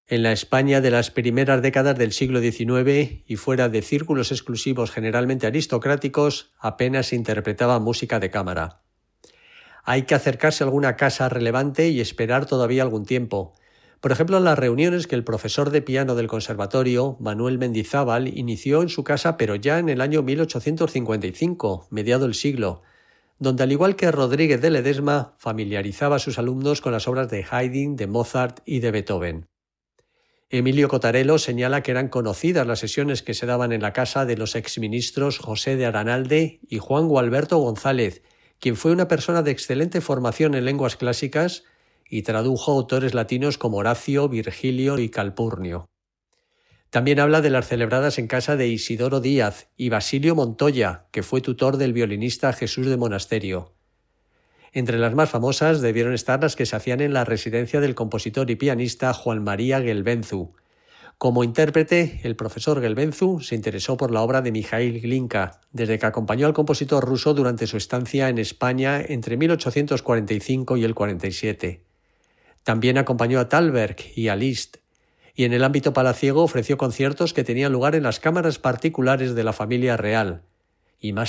En la España de las primeras décadas del siglo XIX y fuera de círculos exclusivos generalmente aristocráticos, apenas se interpretaba música de cámara. Hay que acercarse a alguna casa relevante y esperar todavía algún tiempo. Por ejemplo, en las reuniones que el profesor de piano del conservatorio, Manuel Mendizábal, inició en su casa, pero ya en el año 1855, mediado el siglo, donde al igual que Rodríguez de Ledesma, familiarizaba a sus alumnos con las obras de Haydn, de Mozart y de Beethoven. Emilio Cotarelo señala que eran conocidas las sesiones que se daban en la casa de los exministros José de Aranalde y Juan Gualberto González, quien fue una persona de excelente formación en lenguas clásicas y tradujo autores latinos como Horacio, Virgilio y Calpurnio. También habla de las celebradas en casa de Isidoro Díaz y Basilio Montoya, que fue tutor del violinista Jesús de Monasterio. Entre las más famosas debieron estar las que se hacían en la residencia del compositor y pianista Juan María Gelbenzu. Como intérprete, el profesor Gelbenzu se interesó por la obra de Mikhail Glinka, desde que acompañó al compositor ruso durante su estancia en España entre 1845 y el 47. También acompañó a Thalberg y a Liszt, y en el ámbito palaciego ofreció conciertos que tenían lugar en las cámaras particulares de la familia real, y más